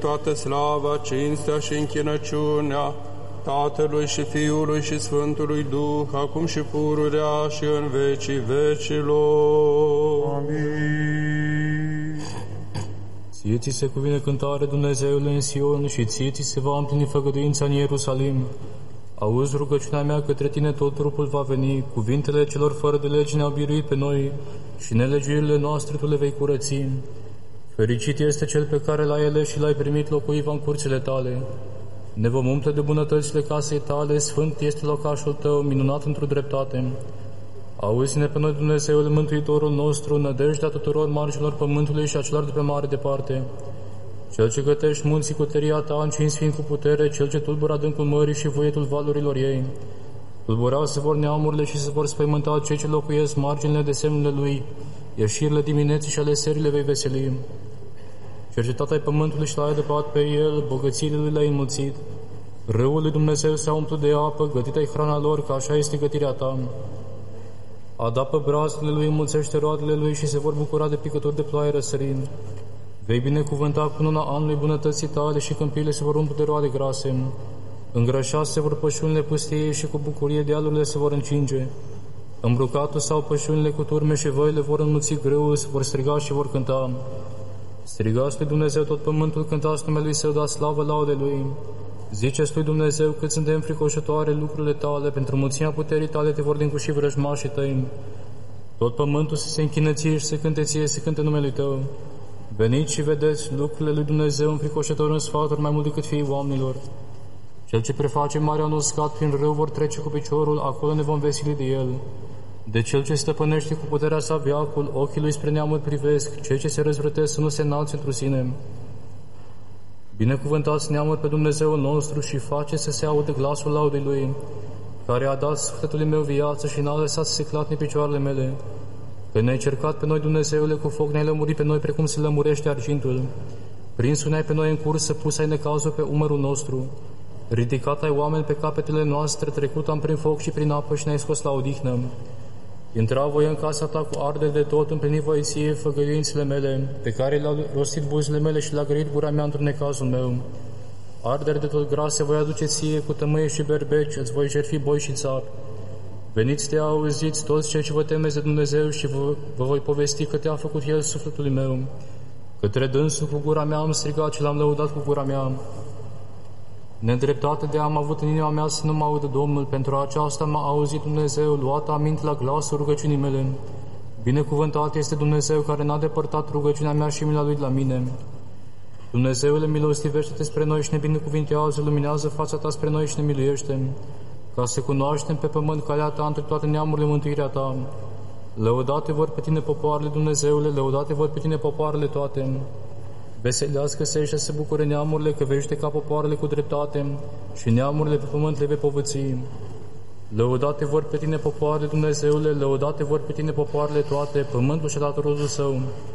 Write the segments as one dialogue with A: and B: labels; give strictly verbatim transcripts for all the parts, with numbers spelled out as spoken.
A: Toată slava, cinstea și închinăciunea Tatălui și Fiului și Sfântului Duh, acum și pururea și în vecii vecilor.
B: Amin. Ție ți se cuvine cântare, Dumnezeule, în Sion, și ție ți se va împlini făgăduința în Ierusalim. Auzi rugăciunea mea, către tine tot trupul va veni, cuvintele celor fără de legi ne-au biruit pe noi și nelegiurile noastre tu le vei curăți. Fericit este cel pe care l-ai ales și l-ai primit locuiva în curțile tale. Ne vom umple de bunătățile casei tale, sfânt este locașul tău, minunat într-o dreptate. Auzi-ne pe noi, Dumnezeule, Mântuitorul nostru, nădejdea tuturor marginilor pământului și a celor de pe mare departe. Cel ce gătești munții cu tăria ta, încins fiind cu putere, cel ce tulbură adâncul mării și voietul valurilor ei. Tulburau se vor neamurile și se vor spăimânta cei ce locuiesc marginile de semnele lui, ieșirile dimineții și ale serii le vei veseli. Cercetat ai pământului și l-ai adăpat pe el, bogățiile lui le-ai înmulțit. Râul lui Dumnezeu s-a umplut de apă, gătit ai hrana lor, că așa este gătirea ta. Adapă brațele lui, înmulțește roadele lui și se vor bucura de picături de ploaie răsărind. Vei binecuvânta cu luna anului bunătății tale și câmpiile se vor umple de roade grase. Îngrășați se vor pășunile pustiei și cu bucurie dealurile se vor încinge. Îmbrucatul sau pășunile cu turme și văile vor înmulți grâul, se vor striga și vor cânta. Strigați lui Dumnezeu tot pământul, cântați numele lui Său, dați slavă laude lui. Ziceți lui Dumnezeu cât sunt de înfricoșătoare lucrurile tale, pentru mulțimea puterii tale te vor dincuși vrăjmașii tăi. Tot pământul să se închină ție și să cânte ție, să cânte numele tău. Veniți și vedeți lucrurile lui Dumnezeu înfricoșător în sfaturi mai mult decât fiii oamenilor. Cel ce preface marea în uscat, prin râu vor trece cu piciorul, acolo ne vom veseli de el. De cel ce stăpânește cu puterea sa veacul, ochii lui spre neamuri privesc, cei ce se răzvrătesc să nu se înalțe într-o sine. Binecuvântați neamuri pe Dumnezeul nostru și face să se audă glasul laudei lui, care a dat sufletului meu viață și n-a lăsat să se clatne picioarele mele. Că ne-ai cercat pe noi, Dumnezeule, cu foc ne-ai lămurit pe noi precum se lămurește argintul. Prinsul ne-ai pe noi în cursă, pus ai necazul pe umărul nostru. Ridicat ai oameni pe capetele noastre, trecut am prin foc și prin apă și ne-ai scos la odihnă. Intra voi în casa ta cu arderi de tot, împlinit voi ție făgăduințele mele, pe care le-au rostit buzile mele și le-a grăit gura mea într-un necazul meu. Arderi de tot grase voi aduce ție, cu tămâie și berbeci, îți voi jertfi boi și țapi. Veniți te auziți toți cei ce vă temeți de Dumnezeu și vă, vă voi povesti că te-a făcut El sufletului meu. Către dânsul cu gura mea am strigat și l-am lăudat cu gura mea. Nedreptate de am avut în inima mea să nu mă audă Domnul, pentru aceasta m-a auzit Dumnezeu, luat aminte la glasul rugăciunii mele. Binecuvântat este Dumnezeu care n-a depărtat rugăciunea mea și mila Lui de la mine. Dumnezeule, milostivește-te spre noi și ne binecuvintează, luminează fața ta spre noi și ne miluiește, ca să cunoaștem pe pământ calea ta între toate neamurile mântuirea ta. Lăudate vor pe tine popoarele, Dumnezeule, lăudate vor pe tine popoarele toate. Veselească-se și să bucure neamurile, că vei judeca popoarele cu dreptate și neamurile pe pământ le vei povăți. Lăudate vor pe tine popoarele, Dumnezeule, lăudate vor pe tine popoarele toate, pământul și-a dat rodul său.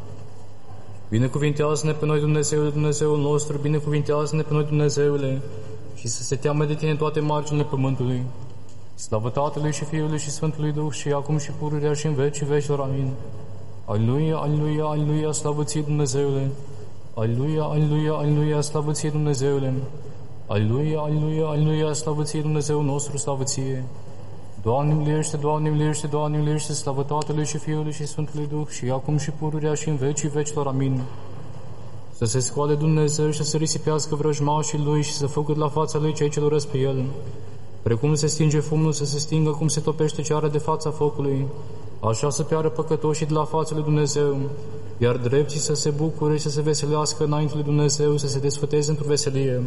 B: Binecuvintează-ne pe noi, Dumnezeule, Dumnezeul nostru, binecuvintează-ne pe noi, Dumnezeule, și să se teamă de tine toate marginile pământului. Slavă Tatălui și Fiului și Sfântului Duh și acum și pururea și în vecii vecilor. Amin. Aleluia, aleluia, aleluia, slavă ție, Dumnezeule! Aleluia, aleluia, aleluia, slavă ție, Dumnezeule! Aleluia, aleluia, aleluia, slavă ție, Dumnezeu nostru, slavă ție! Doamne miluiește, Doamne miluiește, Doamne miluiește, slavă Tatălui și Fiului și Sfântului Duh și acum și pururea și în vecii vecilor. Amin. Să se scoale Dumnezeu și să se risipească vrăjmașii Lui și să făcut la fața Lui cei ce doresc pe El. Precum se stinge fumul, să se stingă, cum se topește ceara de fața focului, așa să piară păcătoșii de la fața lui Dumnezeu, iar drepții să se bucure și să se veselească înainte lui Dumnezeu, să se desfăteze într-o veselie.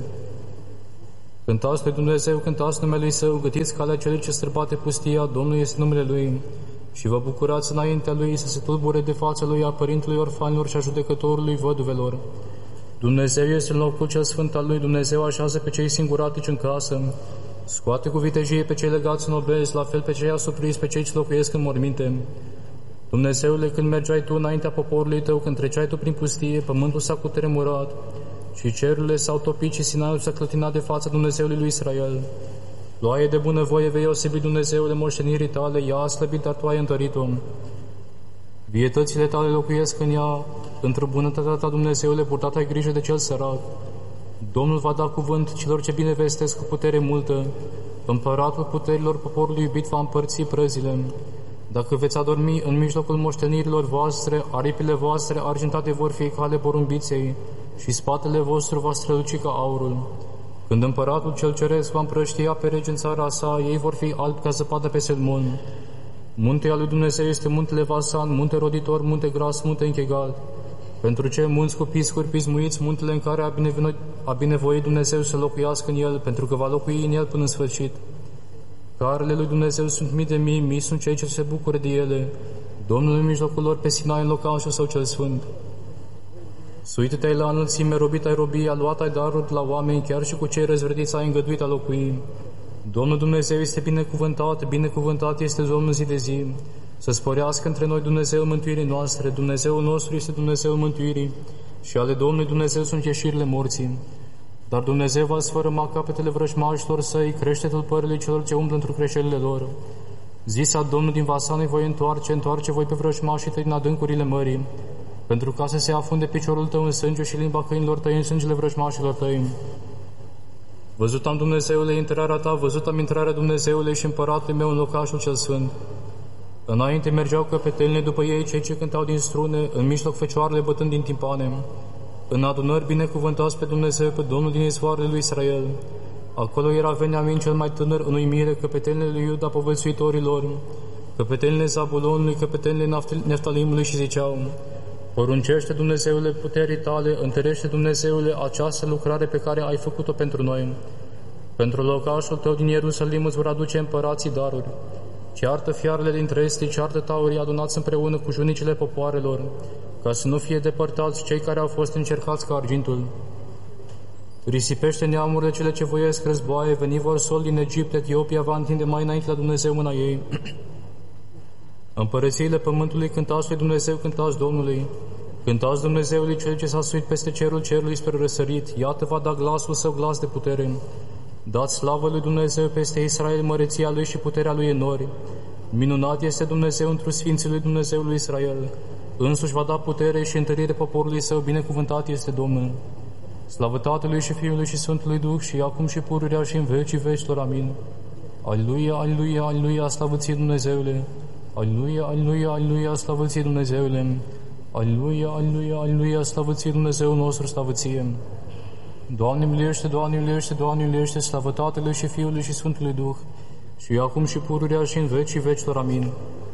B: Cântați lui Dumnezeu, cântați numele Lui Său, gătiți calea celui ce străbate pustia, Domnul este numele Lui, și vă bucurați înaintea Lui, să se tulbure de fața Lui a părintelui orfanilor și a judecătorului văduvelor. Dumnezeu este în locul cel sfânt al Lui, Dumnezeu așează pe cei singuratici în casă, scoate cu vitejie pe cei legați în obezi, la fel pe cei asupriți, pe cei ce locuiesc în morminte. Dumnezeule, când mergeai Tu înaintea poporului Tău, când treceai Tu prin pustie, pământul s-a cutremurat și cerurile s-au topit și Sinaiul s-a clătinat de fața Dumnezeului lui Israel. Ploaie de bunăvoie vei osebi, Dumnezeule, moștenirii Tale, ea a slăbit, dar Tu ai întărit-o. Vietățile Tale locuiesc în ea, într-o bunătatea Ta, Dumnezeule, purtat ai grijă de cel sărac. Domnul va da cuvânt celor ce bine vestesc cu putere multă. Împăratul puterilor poporului iubit va împărți prăzile. Dacă veți adormi în mijlocul moștenirilor voastre, aripile voastre argintate vor fi ca ale porumbiței și spatele vostru va străluci ca aurul. Când împăratul cel ceresc va împrăștia pe rege în țara sa, ei vor fi albi ca zăpadă pe Selmon. Muntele lui Dumnezeu este muntele Vasan, munte roditor, munte gras, munte închegat. Pentru cei munți cu piscuri pismuiți, muntele în care a, a binevoit Dumnezeu să locuiască în el, pentru că va locui în el până în sfârșit. Carele lui Dumnezeu sunt mii de mii, mii sunt cei ce se bucură de ele. Domnul în mijlocul lor pe Sinai în locașul său cel sfânt. Suită-te-ai la înălțime, robit ai robii, a luat ai daruri la oameni, chiar și cu cei răzvrătiți ai îngăduit a locui. Domnul Dumnezeu este binecuvântat, binecuvântat este Domnul zi de zi. Să sporească între noi Dumnezeul mântuirii noastre, Dumnezeul nostru este Dumnezeul mântuirii și ale Domnului Dumnezeu sunt ieșirile morții. Dar Dumnezeu va sfărâma capetele vrăjmașilor săi, crește tulpările celor ce umblă într-o greșelile lor. Zisa Domnul din Vasanului voi întoarce, întoarce voi pe vrăjmașii tăi din adâncurile mării, pentru ca să se afunde piciorul tău în sânge și limba câinilor tăi în sângele vrăjmașilor tăi. Văzut am, Dumnezeule, intrarea ta, văzut am intrarea Dumnezeului și împăratului meu în locașul cel sfânt. Înainte mergeau căpetenile după ei, cei ce cântau din strune, în mijloc fecioarele bătând din timpane. În adunări binecuvântați pe Dumnezeu, pe Domnul din izvoarele lui Israel. Acolo era Veniamin cel mai tânăr în uimire, căpetenile lui Iuda povățuitorilor, căpetenile Zabulonului, căpetenile Neftalimului și ziceau: Poruncește, Dumnezeule, puterii tale, întărește, Dumnezeule, această lucrare pe care ai făcut-o pentru noi. Pentru locașul tău din Ierusalim îți vor aduce împărații daruri. Ceartă fiarele dintre estii, ceartă taurii adunați împreună cu junicile popoarelor, ca să nu fie depărtați cei care au fost încercați ca argintul. Risipește neamurile cele ce voiesc războaie, veni vor sol din Egipt, Etiopia va întinde mai înainte la Dumnezeu mâna ei. Împărățiile pământului cântați lui Dumnezeu, cântați Domnului, cântați Dumnezeului cel ce s-a suit peste cerul cerului spre răsărit, iată va da glasul său glas de putere. Dați slavă lui Dumnezeu peste Israel, măreția lui și puterea lui în nori. Minunat este Dumnezeu întru sfinții lui Dumnezeul lui Israel. Însuși va da putere și întărire poporului său, binecuvântat este Domnul. Slavă Tatălui și Fiului și Sfântului Duh și acum și pururea și în vecii vecilor. Amin. Aleluia, aleluia, aleluia, slavă ție Dumnezeule. Aleluia, aleluia, aleluia, slavă ție Dumnezeule. Aleluia, aleluia, aleluia, slavă ție Dumnezeul nostru, slavă ție. Doamne miluiește, Doamne miluiește, Doamne miluiește, slavă Tatălui și Fiului și Sfântului Duh și acum și pururea și în vecii vecilor. Amin.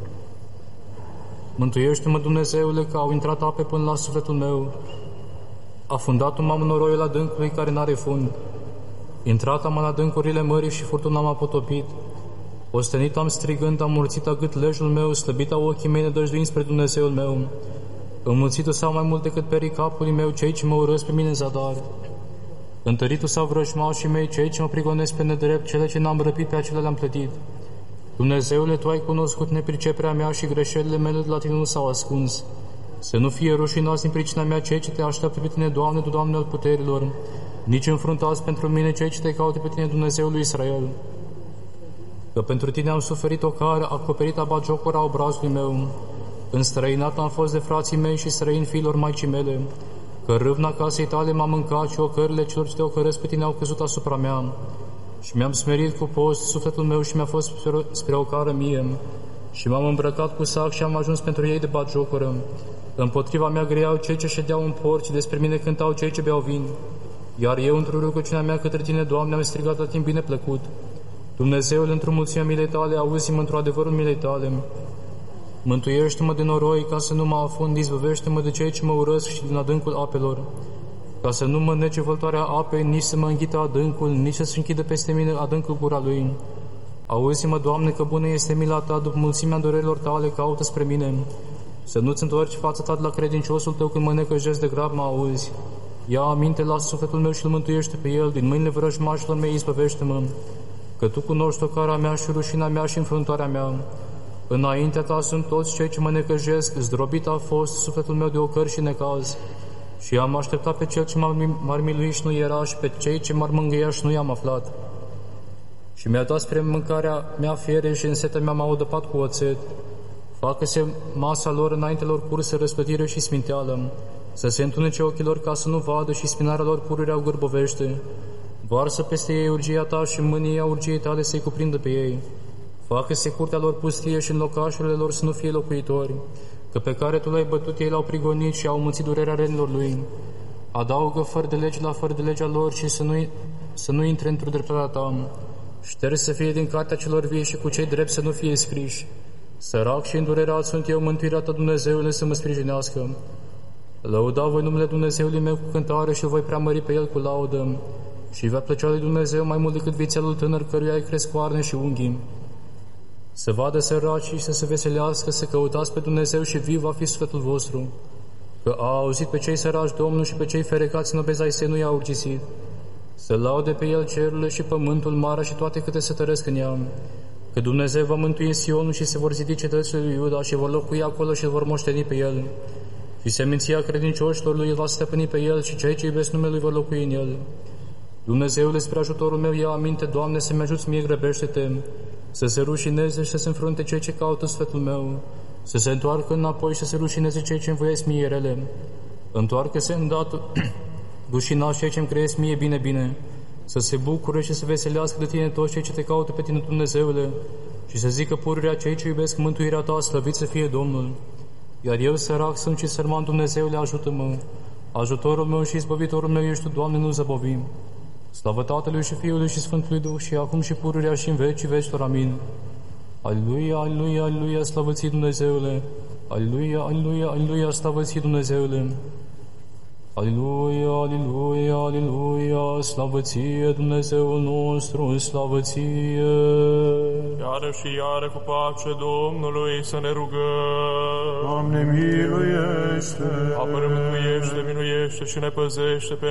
B: Mântuiește-mă, Dumnezeule, că au intrat ape până la sufletul meu. Afundat m-am în noroiul adâncului care n-are fund. Intrat am în adâncurile mării și furtuna m-a potopit. Ostenit am strigând, am murțit a gât lejul meu, slăbit au ochii mei nedăjduind spre Dumnezeul meu. Înmulțitul s-au mai mult decât perii capului meu cei ce mă urăsc pe mine în zadar. Întăritul s-au vrăjmașii mei cei ce mă prigonesc pe nedrept, cele ce n-am răpit pe acelea le-am plătit. Dumnezeule, Tu ai cunoscut nepriceperea mea și greșelile mele de la Tine nu s-au ascuns. Să nu fie rușinați din pricina mea cei ce Te așteaptă pe Tine, Doamne, Tu, Doamne al puterilor, nici înfruntați pentru mine cei ce Te caută pe Tine, Dumnezeul lui Israel. Că pentru Tine am suferit o care, acoperit abagiocura obrazului meu. Înstrăinat am fost de frații mei și străin fiilor maicii mele. Că râvna casei Tale m-a mâncat și ocările celor ce Te ocăresc pe Tine au căzut asupra mea. Și mi-am smerit cu post sufletul meu și mi-a fost spre, spre o cară mie. Și m-am îmbrăcat cu sac și am ajuns pentru ei de batjocură. Împotriva mea greau cei ce ședeau în porți, despre mine cântau cei ce beau vin. Iar eu, într-o rugăciunea mea către Tine, Doamne, am strigat la timp bine plăcut. Dumnezeule, într-o mulțimea milei Tale, auzi-mă într-o adevărul milei Tale. Mântuiește-mă de noroi, ca să nu mă afund, izbăvește-mă de cei ce mă urăsc și din adâncul apelor. Ca să nu mă nece văltoarea apei, nici să mă înghită adâncul, nici să se închidă peste mine adâncul gura lui. Auzi-mă, Doamne, că bună este mila Ta, după mulțimea durerilor Tale, caută spre mine. Să nu-ți întorci fața Ta de la credinciosul Tău când mă necăjesc de grab, mă auzi. Ia aminte la sufletul meu și îl mântuiește pe el, din mâinile vrăjmașilor mei izbăvește-mă, că Tu cunoști tocarea mea și rușina mea și înfruntarea mea. Înaintea Ta sunt toți cei ce mă necăjesc, zdrobit a fost sufletul meu de ocări și necaz. Și am așteptat pe Cel ce m-ar milui și nu era, și pe cei ce m-ar mângâia și nu i-am aflat. Și mi-a dat spre mâncarea mea fiere și în setea mea m-a odăpat cu oțet. Facă-se masa lor înainte lor cursă răsplătire și sminteală. să se întunece ochilor ca să nu vadă și spinarea lor pururea o gârbovește. Varsă peste ei urgia ta și mânia urgiei tale să-i cuprindă pe ei. Facă-se curtea lor pustie și în locașurile lor să nu fie locuitori, că pe care tu l-ai bătut ei l-au prigonit și au mulțit durerea renilor lui. Adaugă fără de lege la fără de legea lor și să nu, să nu intre într-o dreptatea ta. Ștergi să fie din cartea celor vii și cu cei drepți să nu fie scriși. Sărac și îndurerat sunt eu, mântuirea ta, Dumnezeule, să mă sprijinească. Lăuda voi numele Dumnezeului meu cu cântare și îl voi preamări pe el cu laudă. Și va plăcea lui Dumnezeu mai mult decât vițelul tânăr căruia îi cresc coarne și unghii. Să vadă săracii și să se veselească, să căutați pe Dumnezeu și viu va fi sufletul vostru. Că a auzit pe cei săraci Domnul și pe cei ferecați în obeza ei nu i-a urgisit. Să laude pe el cerurile și pământul, marea și toate câte se tăresc în ea. Că Dumnezeu va mântui Sionul și se vor zidi cetățile lui Iuda și vor locui acolo și îl vor moșteni pe el. Și seminția credincioșilor lui va stăpâni pe el și cei ce iubesc numele lui vor locui în el. Dumnezeule, spre ajutorul meu ia aminte, Doamne, să-mi ajuți mie, grăbește-te, să se rușineze și să se înfrunte cei ce caută sfătul meu, să se întoarcă înapoi și să se rușineze cei ce învoiesc mie rele. Întoarcă-se îndată rușinați cei ce-mi creiesc mie bine, bine, să se bucure și să veselească de tine toți cei ce te caută pe tine, Dumnezeule, și să zică pururea cei ce iubesc mântuirea ta, slăvit să fie Domnul. Iar eu, sărac, sunt și sărman, Dumnezeule, ajută-mă. Ajutorul meu și izbăvitorul meu ești tu, Doamne, nu zăbovim. Slavă Tatălui și Fiului și Sfântului Duh și acum și pururea și în vecii vecilor. Amin. Aleluia, aleluia, aleluia, slavă ție, Dumnezeule. Aleluia, aleluia, aleluia, slavă ție, Dumnezeule. Aleluia, aleluia, aleluia, slavă ție, Dumnezeul nostru, slavă ție.
C: Iară și iară cu pace Domnului să ne rugăm.
D: Doamne, miluiește!
C: Apără, mântuiește, miluiește și ne păzește pe